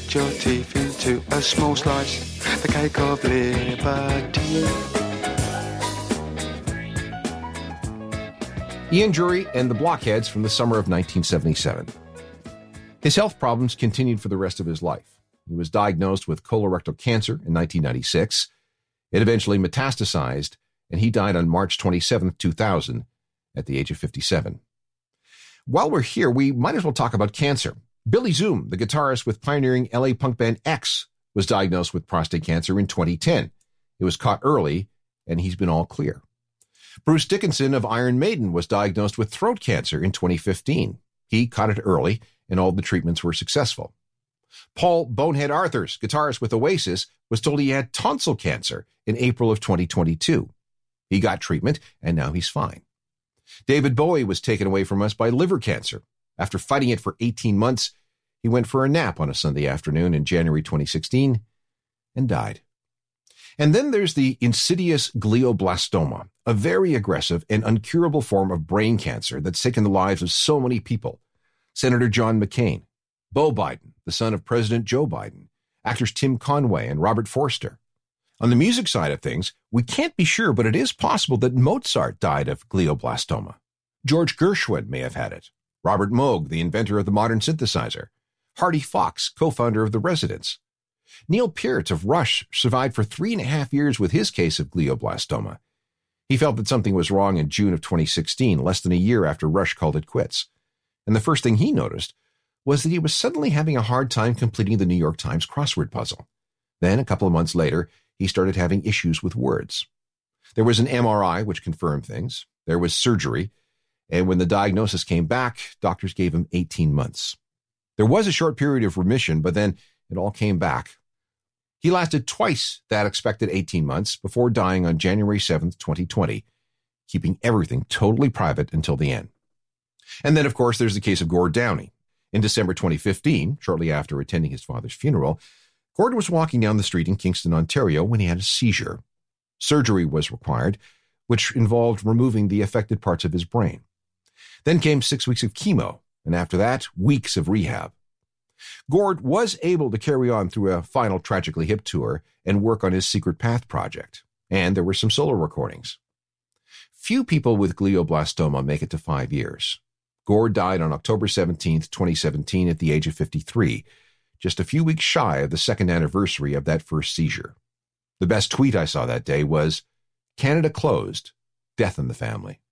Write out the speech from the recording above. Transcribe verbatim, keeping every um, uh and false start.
Bite your teeth into a small slice, the cake of liberty. Ian Dury and the Blockheads from the summer of nineteen seventy-seven. His health problems continued for the rest of his life. He was diagnosed with colorectal cancer in nineteen ninety-six. It eventually metastasized, and he died on March twenty-seventh, two thousand, at the age of fifty-seven. While we're here, we might as well talk about cancer. Billy Zoom, the guitarist with pioneering L A punk band X, was diagnosed with prostate cancer in twenty ten. It was caught early, and he's been all clear. Bruce Dickinson of Iron Maiden was diagnosed with throat cancer in twenty fifteen. He caught it early, and all the treatments were successful. Paul Bonehead Arthurs, guitarist with Oasis, was told he had tonsil cancer in April of twenty twenty-two. He got treatment, and now he's fine. David Bowie was taken away from us by liver cancer. After fighting it for eighteen months, he went for a nap on a Sunday afternoon in January twenty sixteen and died. And then there's the insidious glioblastoma, a very aggressive and uncurable form of brain cancer that's taken the lives of so many people. Senator John McCain, Beau Biden, the son of President Joe Biden, actors Tim Conway and Robert Forster. On the music side of things, we can't be sure, but it is possible that Mozart died of glioblastoma. George Gershwin may have had it. Robert Moog, the inventor of the modern synthesizer. Hardy Fox, co-founder of The Residents. Neil Peart of Rush survived for three and a half years with his case of glioblastoma. He felt that something was wrong in June of twenty sixteen, less than a year after Rush called it quits. And the first thing he noticed was that he was suddenly having a hard time completing the New York Times crossword puzzle. Then, a couple of months later, he started having issues with words. There was an M R I, which confirmed things. There was surgery. And when the diagnosis came back, doctors gave him eighteen months. There was a short period of remission, but then it all came back. He lasted twice that expected eighteen months before dying on January seventh, twenty twenty, keeping everything totally private until the end. And then, of course, there's the case of Gord Downie. In December twenty fifteen, shortly after attending his father's funeral, Gord was walking down the street in Kingston, Ontario, when he had a seizure. Surgery was required, which involved removing the affected parts of his brain. Then came six weeks of chemo, and after that, weeks of rehab. Gord was able to carry on through a final Tragically Hip tour and work on his Secret Path project, and there were some solo recordings. Few people with glioblastoma make it to five years. Gord died on October seventeenth, twenty seventeen at the age of fifty-three, just a few weeks shy of the second anniversary of that first seizure. The best tweet I saw that day was, "Canada closed, death in the family."